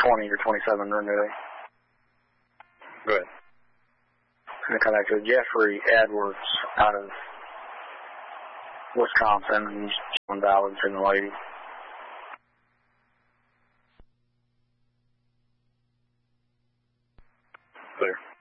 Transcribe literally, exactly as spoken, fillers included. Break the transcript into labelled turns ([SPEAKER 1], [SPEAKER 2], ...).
[SPEAKER 1] twenty or twenty-seven runway.
[SPEAKER 2] Go ahead.
[SPEAKER 1] I'm going to come back to Jeffrey Edwards out of Wisconsin. He's showing valid to the lady.
[SPEAKER 2] Clear.